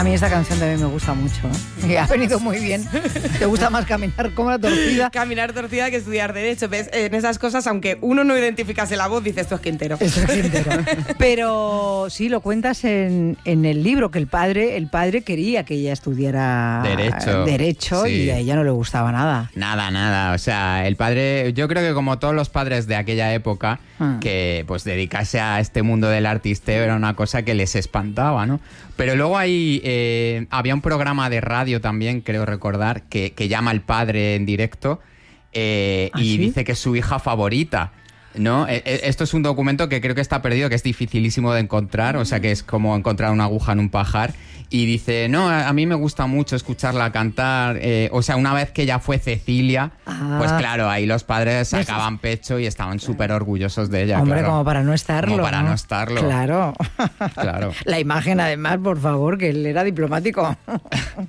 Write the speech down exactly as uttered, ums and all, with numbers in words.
A mí esta canción también me gusta mucho, ¿eh? Y ha venido muy bien. ¿Te gusta más caminar como la torcida? Caminar torcida que estudiar Derecho. ¿Ves? En esas cosas, aunque uno no identificase la voz, dice esto es Quintero. Esto es Quintero. Pero sí, lo cuentas en, en el libro, que el padre, el padre quería que ella estudiara Derecho, derecho sí. Y a ella no le gustaba nada. Nada, nada. O sea, el padre, yo creo que como todos los padres de aquella época, ah. que pues dedicarse a este mundo del artisteo era una cosa que les espantaba, ¿no? Pero luego ahí eh, había un programa de radio también, creo recordar, que, que llama al padre en directo eh, ¿Ah, y sí? dice que es su hija favorita, ¿no? Esto es un documento que creo que está perdido, que es dificilísimo de encontrar, o sea que es como encontrar una aguja en un pajar. Y dice, no, a mí me gusta mucho escucharla cantar. Eh, o sea, una vez que ya fue Cecilia, ah. pues claro, ahí los padres sacaban pecho y estaban súper orgullosos de ella. Hombre, claro. como para no estarlo. Como para ¿no? no estarlo. Claro. Claro. La imagen, además, por favor, que él era diplomático.